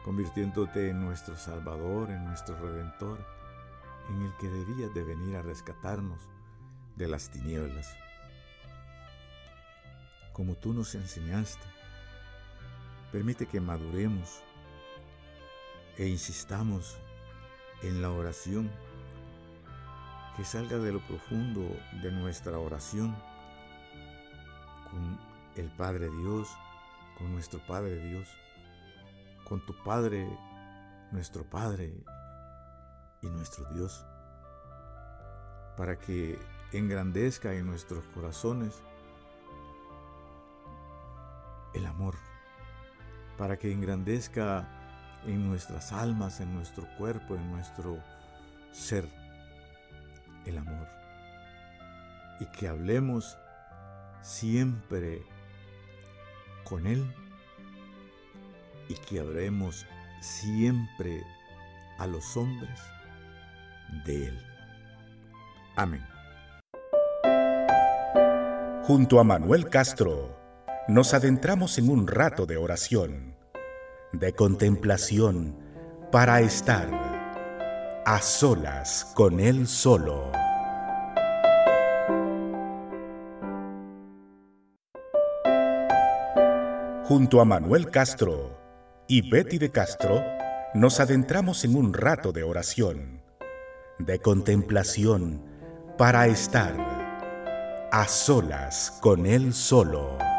convirtiéndote en nuestro Salvador, en nuestro Redentor, en el que debías de venir a rescatarnos de las tinieblas. Como tú nos enseñaste, permite que maduremos e insistamos en la oración, que salga de lo profundo de nuestra oración con el Padre Dios, con nuestro Padre Dios, con tu Padre, nuestro Padre y nuestro Dios, para que engrandezca en nuestros corazones el amor, para que engrandezca en nuestras almas, en nuestro cuerpo, en nuestro ser, el amor. Y que hablemos siempre con Él y que hablemos siempre a los hombres de Él. Amén. Junto a Manuel Castro, nos adentramos en un rato de oración, de contemplación, para estar a solas con Él solo. Junto a Manuel Castro y Betty de Castro, nos adentramos en un rato de oración, de contemplación, para estar a solas con Él solo.